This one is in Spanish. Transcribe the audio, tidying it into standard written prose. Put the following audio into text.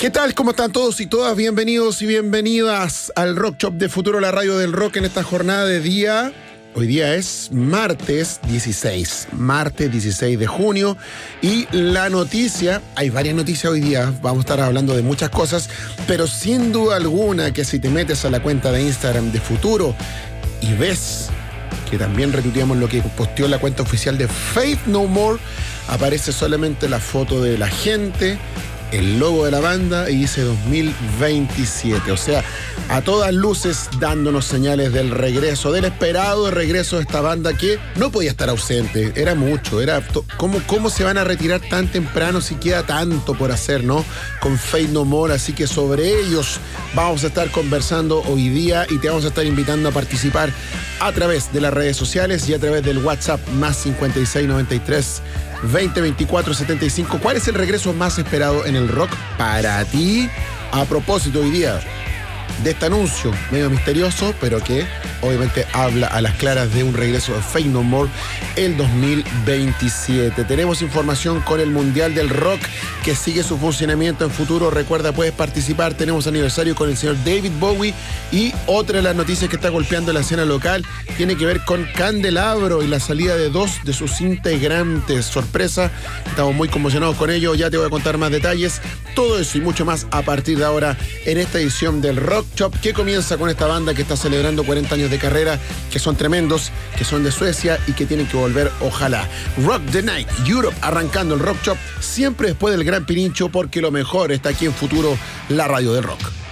¿Qué tal? ¿Cómo están todos y todas? Bienvenidos y bienvenidas al Rock Shop de Futuro, la radio del rock en esta jornada de día. Hoy día es martes 16 de junio y la noticia, hay varias noticias hoy día, vamos a estar hablando de muchas cosas, pero sin duda alguna que si te metes a la cuenta de Instagram de Futuro y ves que también retuiteamos lo que posteó la cuenta oficial de Faith No More, aparece solamente la foto de la gente, el logo de la banda y dice 2027, o sea, a todas luces dándonos señales del regreso, del esperado regreso de esta banda que no podía estar ausente, era mucho, ¿cómo se van a retirar tan temprano si queda tanto por hacer, ¿no? Con Faith No More, así que sobre ellos vamos a estar conversando hoy día y te vamos a estar invitando a participar a través de las redes sociales y a través del WhatsApp más 5693 2024 75. ¿Cuál es el regreso más esperado en el rock para ti? A propósito, hoy día de este anuncio medio misterioso, pero que obviamente habla a las claras de un regreso de Faith No More el 2027. Tenemos información con el Mundial del Rock que sigue su funcionamiento en Futuro. Recuerda, puedes participar. Tenemos aniversario con el señor David Bowie y otra de las noticias que está golpeando la escena local tiene que ver con Candelabro y la salida de 2 de sus integrantes. Sorpresa, estamos muy conmocionados con ello. Ya te voy a contar más detalles. Todo eso y mucho más a partir de ahora en esta edición del Rock Shop que comienza con esta banda que está celebrando 40 años de carrera, que son tremendos, que son de Suecia y que tienen que volver, ojalá. Rock the Night, Europe, arrancando el Rock Shop siempre después del Gran Pirincho, porque lo mejor está aquí en Futuro, la radio del rock.